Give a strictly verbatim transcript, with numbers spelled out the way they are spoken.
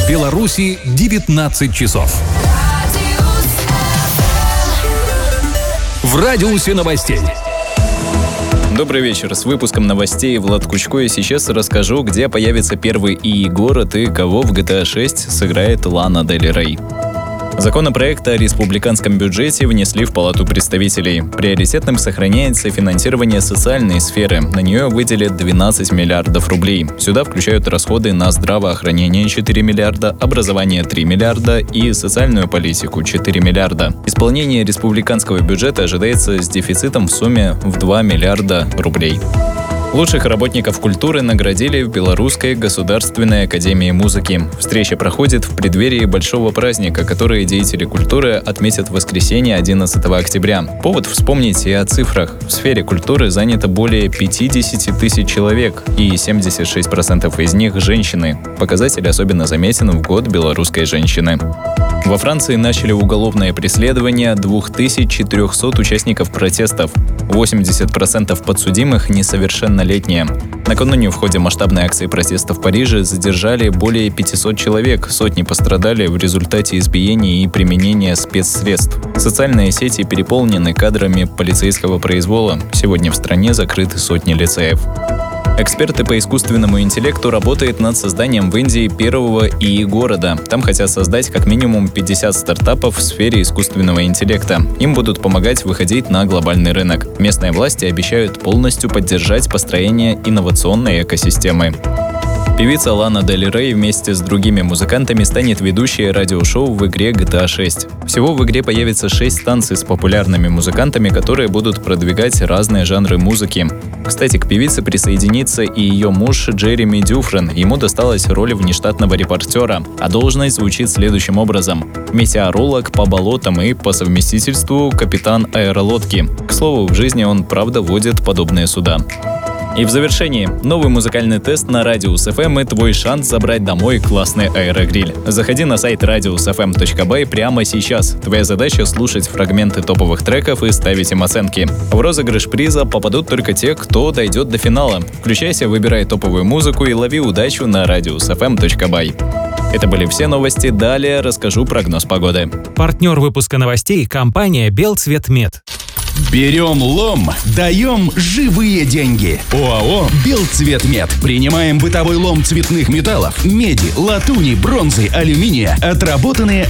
Беларуси девятнадцать часов. В радиусе новостей. Добрый вечер. С выпуском новостей Влад Кучко, и сейчас расскажу, где появится первый ИИ-город и кого в джи ти эй шесть сыграет Лана Дель Рей. Законопроект о республиканском бюджете внесли в Палату представителей. Приоритетным сохраняется финансирование социальной сферы. На нее выделят двенадцать миллиардов рублей. Сюда включают расходы на здравоохранение четыре миллиарда, образование три миллиарда и социальную политику четыре миллиарда. Исполнение республиканского бюджета ожидается с дефицитом в сумме в два миллиарда рублей. Лучших работников культуры наградили в Белорусской государственной академии музыки. Встреча проходит в преддверии большого праздника, который деятели культуры отметят в воскресенье одиннадцатого октября. Повод вспомнить и о цифрах. В сфере культуры занято более пятьдесят тысяч человек, и семьдесят шесть процентов из них – женщины. Показатель особенно заметен в год белорусской женщины. Во Франции начали уголовное преследование двух тысяч четырехсот участников протестов. восемьдесят процентов подсудимых несовершеннолетние. Накануне в ходе масштабной акции протеста в Париже задержали более пятисот человек, сотни пострадали в результате избиений и применения спецсредств. Социальные сети переполнены кадрами полицейского произвола. Сегодня в стране закрыты сотни лицеев. Эксперты по искусственному интеллекту работают над созданием в Индии первого ИИ-города. Там хотят создать как минимум пятьдесят стартапов в сфере искусственного интеллекта. Им будут помогать выходить на глобальный рынок. Местные власти обещают полностью поддержать построение инновационной экосистемы. Певица Лана Дель Рей вместе с другими музыкантами станет ведущей радиошоу в игре джи ти эй шесть. Всего в игре появится шесть станций с популярными музыкантами, которые будут продвигать разные жанры музыки. Кстати, к певице присоединится и ее муж Джереми Дюфрен. Ему досталась роль внештатного репортера, а должность звучит следующим образом: метеоролог по болотам и по совместительству капитан аэролодки. К слову, в жизни он правда водит подобные суда. И в завершении новый музыкальный тест на Радиус эф эм и твой шанс забрать домой классный аэрогриль. Заходи на сайт радиус эф эм точка бай прямо сейчас. Твоя задача — слушать фрагменты топовых треков и ставить им оценки. В розыгрыш приза попадут только те, кто дойдет до финала. Включайся, выбирай топовую музыку и лови удачу на радиус эф эм точка бай. Это были все новости. Далее расскажу прогноз погоды. Партнер выпуска новостей — компания «Белцветмет». Берем лом, даем живые деньги. ОАО «Белцветмет». Принимаем бытовой лом цветных металлов, меди, латуни, бронзы, алюминия, отработанные